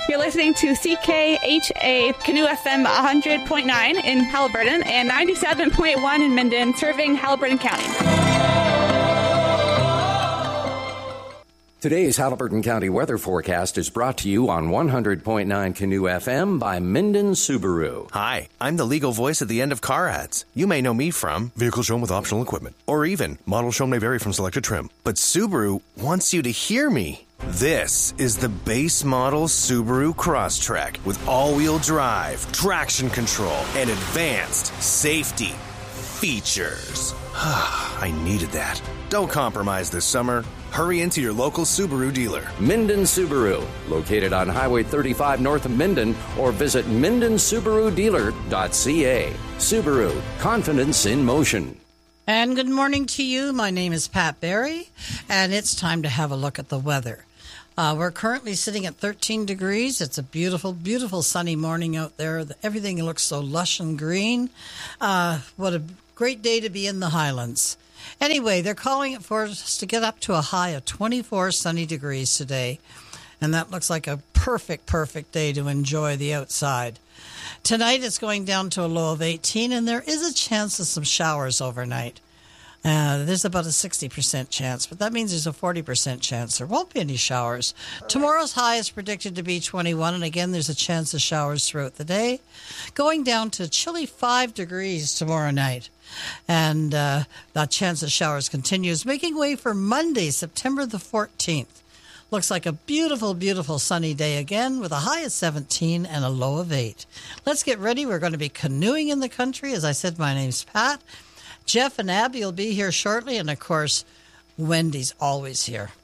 You're listening to CKHA Canoe FM 100.9 in Haliburton and 97.1 in Minden, serving Haliburton County. Today's Haliburton County weather forecast is brought to you on 100.9 Canoe FM by Minden Subaru. Hi, I'm the legal voice at the end of car ads. You may know me from vehicle shown with optional equipment, or even model shown may vary from selected trim. But Subaru wants you to hear me. This is the base model Subaru Crosstrek with all-wheel drive, traction control, and advanced safety features. I needed that. Don't compromise this summer. Hurry into your local Subaru dealer. Minden Subaru, located on Highway 35 north of Minden, or visit MendenSubaruDealer.ca. Subaru, confidence in motion. And good morning to you. My name is Pat Berry, and it's time to have a look at the weather. We're currently sitting at 13 degrees. It's a beautiful, beautiful sunny morning out there. Everything looks so lush and green. What a great day to be in the Highlands. Anyway, they're calling it for us to get up to a high of 24 sunny degrees today. And that looks like a perfect, perfect day to enjoy the outside. Tonight it's going down to a low of 18, and there is a chance of some showers overnight. There's about a 60% chance, but that means there's a 40% chance there won't be any showers. Tomorrow's high is predicted to be 21, and again, there's a chance of showers throughout the day. Going down to chilly 5 degrees tomorrow night. And that chance of showers continues, making way for Monday, September the 14th. Looks like a beautiful, beautiful sunny day again with a high of 17 and a low of 8. Let's get ready. We're going to be canoeing in the country. As I said, my name's Pat. Jeff and Abby will be here shortly, and of course, Wendy's always here.